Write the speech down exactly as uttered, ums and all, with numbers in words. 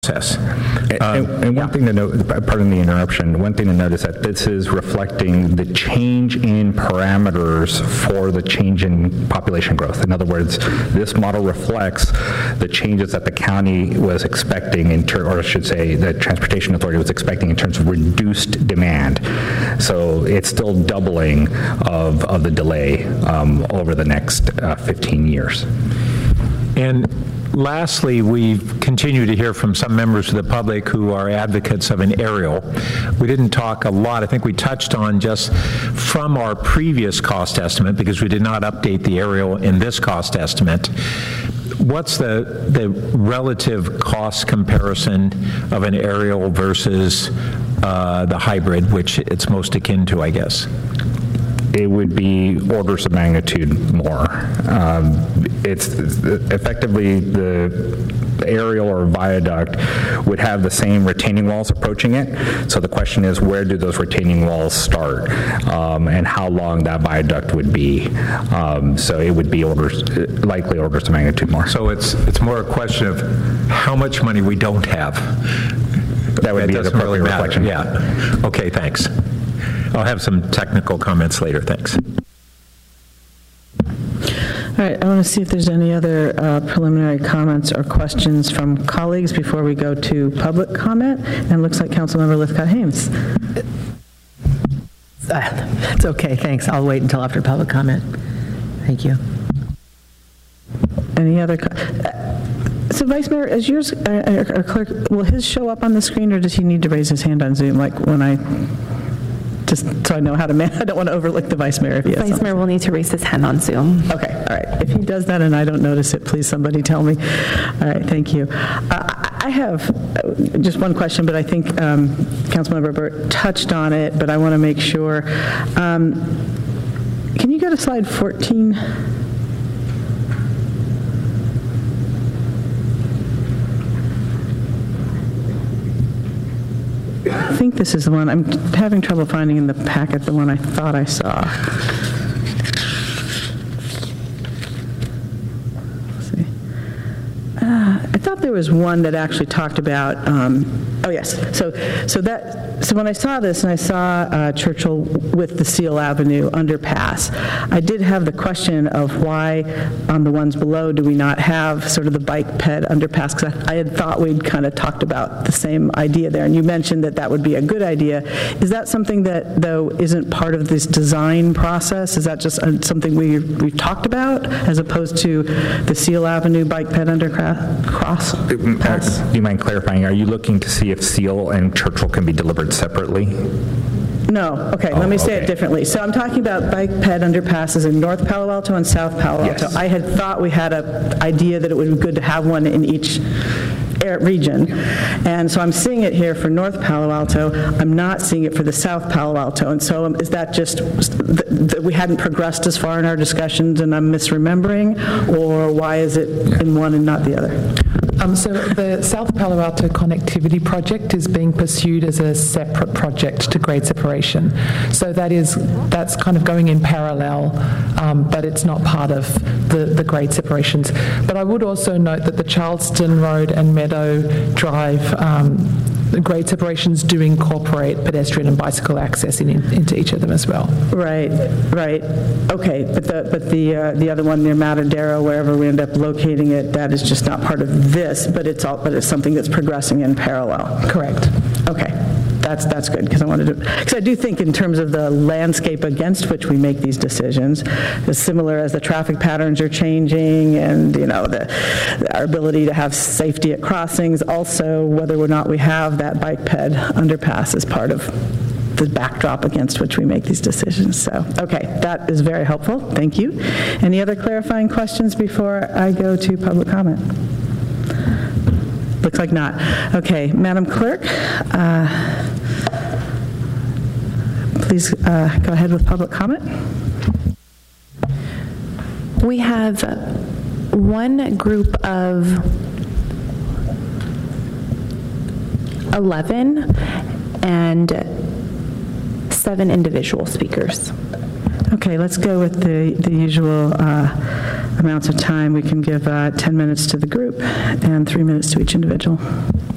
process. And, Um, and, and one thing to note, pardon the interruption, one thing to note is that this is reflecting the change in parameters for the change in population growth. In other words, this model reflects the changes that the county was expecting, in ter- or I should say, the Transportation Authority was expecting in terms of reduced demand. So it's still doubling of, of the delay um, over the next uh, fifteen years. And lastly, we continue to hear from some members of the public who are advocates of an aerial. We didn't talk a lot. I think we touched on just from our previous cost estimate, because we did not update the aerial in this cost estimate. What's the, the relative cost comparison of an aerial versus uh, the hybrid, which it's most akin to, I guess? It would be orders of magnitude more. Um, it's effectively the aerial or viaduct would have the same retaining walls approaching it. So the question is, where do those retaining walls start, um, and how long that viaduct would be? Um, so it would be orders, likely orders of magnitude more. So it's it's more a question of how much money we don't have. That would That be an doesn't really appropriate matter. reflection. Yeah. Okay. Thanks. I'll have some technical comments later. Thanks. All right, I want to see if there's any other uh, preliminary comments or questions from colleagues before we go to public comment. And it looks like Councilmember Lithcott-Hames. It's okay, thanks. I'll wait until after public comment. Thank you. Any other? Co- uh, so, Vice Mayor, is yours, uh, or clerk, will his show up on the screen, or does he need to raise his hand on Zoom, like when I, just so I know how to man, I don't want to overlook the Vice Mayor if he has Vice something. Mayor will need to raise his hand on Zoom. Okay, all right. If he does that and I don't notice it, please somebody tell me. All right, thank you. Uh, I have uh, just one question, but I think um, Councilmember Burt touched on it, but I want to make sure. Um, can you go to slide fourteen? I think this is the one. I'm having trouble finding in the packet the one I thought I saw. Let's see. Uh, I thought there was one that actually talked about, um, oh yes, so so that so when I saw this and I saw uh, Churchill with the Seal Avenue underpass, I did have the question of why on the ones below do we not have sort of the bike ped underpass, because I, I had thought we'd kind of talked about the same idea there, and you mentioned that that would be a good idea. Is that something that, though, isn't part of this design process? Is that just uh, something we, we've talked about as opposed to the Seal Avenue bike ped undercross? Uh, do you mind clarifying? Are you looking to see if Seal and Churchill can be delivered separately? No. Okay, Oh, let me say okay. it differently. So I'm talking about bike ped underpasses in North Palo Alto and South Palo Alto. Yes. I had thought we had an idea that it would be good to have one in each air region. And so I'm seeing it here for North Palo Alto. I'm not seeing it for the South Palo Alto. And so um, is that just that we hadn't progressed as far in our discussions and I'm misremembering? Or why is it in one and not the other? Um, so the South Palo Alto Connectivity Project is being pursued as a separate project to grade separation. So that is, that's kind of going in parallel, um, but it's not part of the, the grade separations. But I would also note that the Charleston Road and Meadow Drive um, the grade separations do incorporate pedestrian and bicycle access in, in, into each of them as well. Right, right. Okay, but the but the uh, the other one near Matadero, wherever we end up locating it, that is just not part of this, but it's all but it's something that's progressing in parallel. Correct. Okay. That's that's good, because I wanted to, because I do think in terms of the landscape against which we make these decisions, as similar as the traffic patterns are changing and, you know, the, our ability to have safety at crossings, also whether or not we have that bike ped underpass as part of the backdrop against which we make these decisions. So, okay, that is very helpful. Thank you. Any other clarifying questions before I go to public comment? Looks like not. Okay, Madam Clerk, uh, please uh, go ahead with public comment. We have one group of eleven and seven individual speakers. Okay, let's go with the, the usual uh, amounts of time. We can give uh, ten minutes to the group and three minutes to each individual.